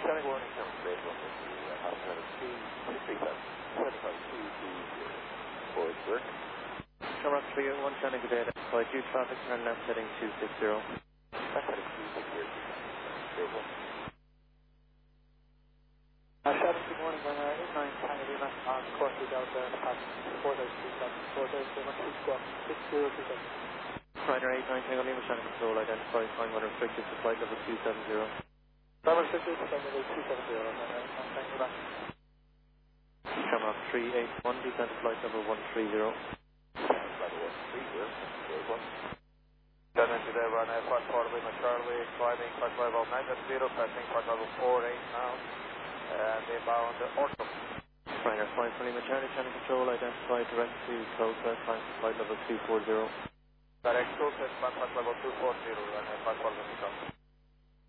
Sonic warning, number grade 150, altimeter 237, 75220, work. Camera 381, Sonic good day, identified due traffic, turn left heading 260. Left heading 260, grade 1. Shannon, good morning, 89 Tango Lima, on course to Delta, past 4027, 4027, 6027. Ryder 89 Tango Lima, Shannon Control, identified time unrestricted to flight level 270. Level 50 to flight level 270, Tango Lima. Camera 381, descend to flight level 130. Level 130, grade 1. Shannon today, we're on Flight 4 Lima Charlie, climbing flight level 9.0, passing flight level 48 now. And inbound Orto. Ryder 5 for Lima Charlie, Shannon Control, identified direct to Tulsa, climb to flight level 240. Direct Tulsa, flight level 240, and flight 4 Lima Charlie.